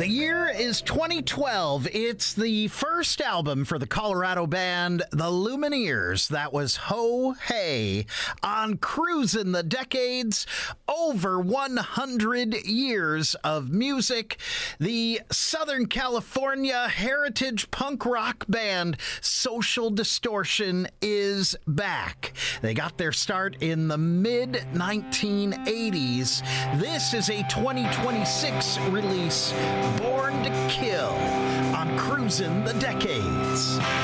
The year is 2012. It's the first album for the Colorado band The Lumineers. That was Ho Hey on Cruisin' the Decades. Over 100 years of music. The Southern California heritage punk rock band Social Distortion is back. They got their start in the mid-1980s. This is a 2026 release, Born to Kill, on Cruisin' the Decades.